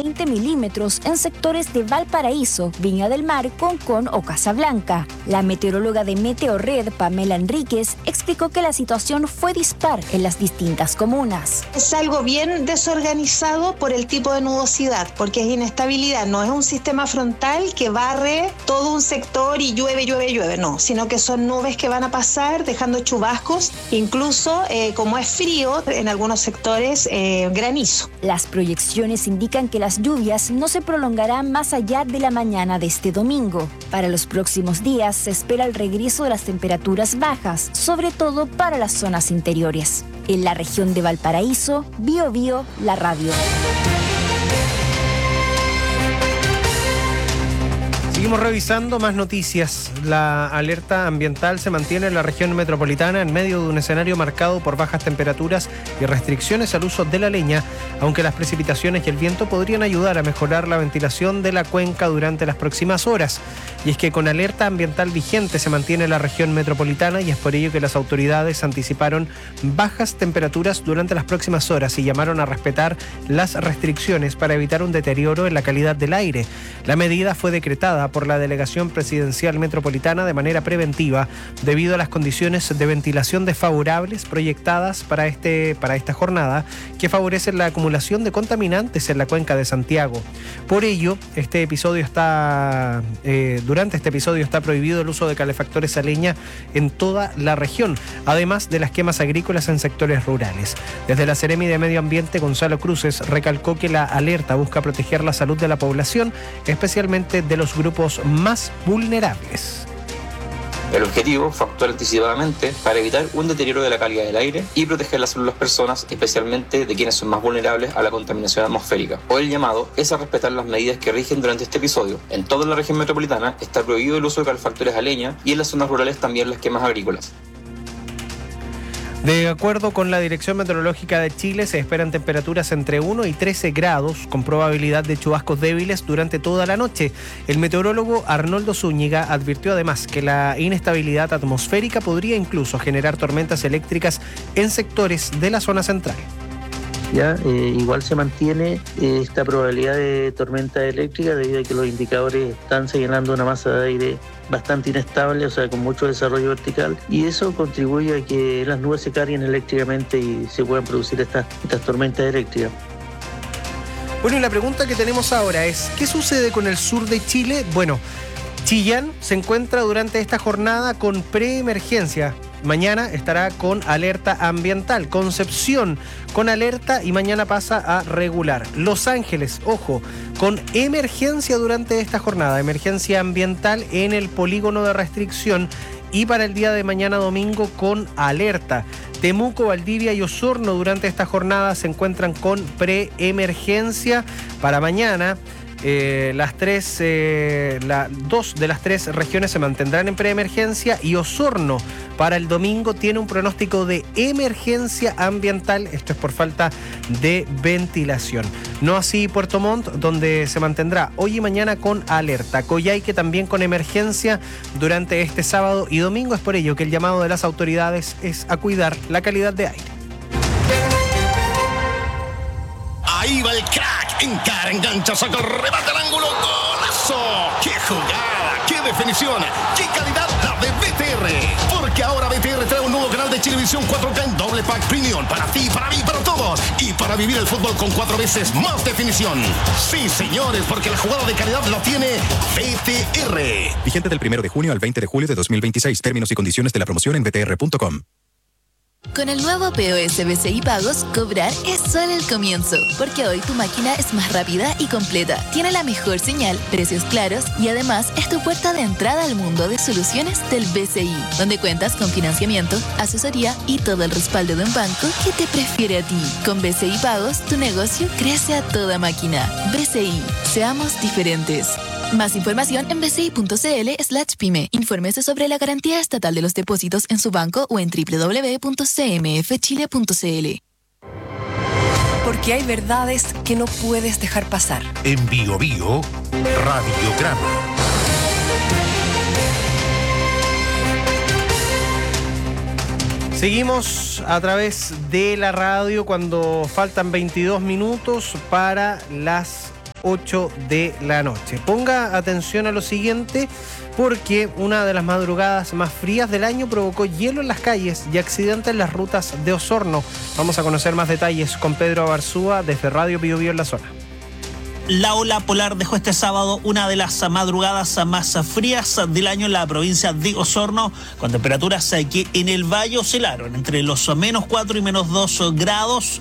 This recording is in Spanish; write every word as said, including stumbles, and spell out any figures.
veinte milímetros en sectores de Valparaíso, Viña del Mar, Concón o Casablanca. La meteoróloga de Meteorred, Pamela Enríquez, explicó que la situación fue dispar en las distintas comunas. Es algo bien desorganizado por el tipo de nubosidad, porque es inestabilidad, no es un sistema frontal que barre todo un sector y llueve, llueve, llueve, no, sino que son nubes que van a pasar dejando chubascos, incluso eh, como es frío, en algunos sectores eh, granizo. Las proyecciones indican que las lluvias no se prolongarán más allá de la mañana de este domingo. Para los próximos días se espera el regreso de las temperaturas bajas, sobre todo para las zonas interiores. En la región de Valparaíso, Bio Bio, la radio. Seguimos revisando más noticias. La alerta ambiental se mantiene en la región metropolitana en medio de un escenario marcado por bajas temperaturas y restricciones al uso de la leña, aunque las precipitaciones y el viento podrían ayudar a mejorar la ventilación de la cuenca durante las próximas horas. Y es que con alerta ambiental vigente se mantiene la región metropolitana y es por ello que las autoridades anticiparon bajas temperaturas durante las próximas horas y llamaron a respetar las restricciones para evitar un deterioro en la calidad del aire. La medida fue decretada por la Delegación Presidencial Metropolitana de manera preventiva debido a las condiciones de ventilación desfavorables proyectadas para, este, para esta jornada que favorecen la acumulación de contaminantes en la cuenca de Santiago. Por ello, este episodio está, eh, durante este episodio está prohibido el uso de calefactores a leña en toda la región, además de las quemas agrícolas en sectores rurales. Desde la Seremi de Medio Ambiente, Gonzalo Cruces recalcó que la alerta busca proteger la salud de la población, especialmente de los grupos más vulnerables. El objetivo fue actuar anticipadamente para evitar un deterioro de la calidad del aire y proteger la salud de las personas, especialmente de quienes son más vulnerables a la contaminación atmosférica. Hoy el llamado es a respetar las medidas que rigen durante este episodio. En toda la región metropolitana está prohibido el uso de calefactores a leña y en las zonas rurales también las quemas agrícolas. De acuerdo con la Dirección Meteorológica de Chile, se esperan temperaturas entre uno y trece grados, con probabilidad de chubascos débiles durante toda la noche. El meteorólogo Arnoldo Zúñiga advirtió además que la inestabilidad atmosférica podría incluso generar tormentas eléctricas en sectores de la zona central. Ya, eh, igual se mantiene eh, esta probabilidad de tormenta eléctrica debido a que los indicadores están señalando una masa de aire bastante inestable, o sea, con mucho desarrollo vertical, y eso contribuye a que las nubes se carguen eléctricamente y se puedan producir estas, estas tormentas eléctricas. Bueno, y la pregunta que tenemos ahora es, ¿qué sucede con el sur de Chile? Bueno, Chillán se encuentra durante esta jornada con preemergencia. Mañana estará con alerta ambiental. Concepción con alerta y mañana pasa a regular. Los Ángeles, ojo, con emergencia durante esta jornada. Emergencia ambiental en el polígono de restricción y para el día de mañana domingo con alerta. Temuco, Valdivia y Osorno durante esta jornada se encuentran con preemergencia. Para mañana Eh, las tres, eh, la, dos de las tres regiones se mantendrán en preemergencia y Osorno para el domingo tiene un pronóstico de emergencia ambiental. Esto es por falta de ventilación. No así Puerto Montt, donde se mantendrá hoy y mañana con alerta. Coyhaique también con emergencia durante este sábado y domingo. Es por ello que el llamado de las autoridades es a cuidar la calidad de aire. Ahí va el crack, encara, engancha, saca el remate al ángulo, ¡golazo! ¡Qué jugada! ¡Qué definición! ¡Qué calidad la de B T R! Porque ahora B T R trae un nuevo canal de Chilevisión cuatro K en doble pack premium para ti, para mí, para todos y para vivir el fútbol con cuatro veces más definición. Sí, señores, porque la jugada de calidad la tiene B T R. Vigente del primero de junio al veinte de julio de dos mil veintiséis. Términos y condiciones de la promoción en b t r punto com. Con el nuevo P O S B C I Pagos, cobrar es solo el comienzo, porque hoy tu máquina es más rápida y completa, tiene la mejor señal, precios claros y además es tu puerta de entrada al mundo de soluciones del B C I, donde cuentas con financiamiento, asesoría y todo el respaldo de un banco que te prefiere a ti. Con B C I Pagos, tu negocio crece a toda máquina. B C I, seamos diferentes. Más información en bci.cl slash pyme. Infórmese sobre la garantía estatal de los depósitos en su banco o en doble u doble u doble u punto c m f chile punto c l. Porque hay verdades que no puedes dejar pasar. En Bio Bio, Radiograma. Seguimos a través de la radio cuando faltan veintidós minutos para las ocho de la noche. Ponga atención a lo siguiente, porque una de las madrugadas más frías del año provocó hielo en las calles y accidentes en las rutas de Osorno. Vamos a conocer más detalles con Pedro Abarzúa desde Radio Bio Bio en la zona. La ola polar dejó este sábado una de las madrugadas más frías del año en la provincia de Osorno, con temperaturas que en el valle oscilaron entre los menos cuatro y menos dos grados,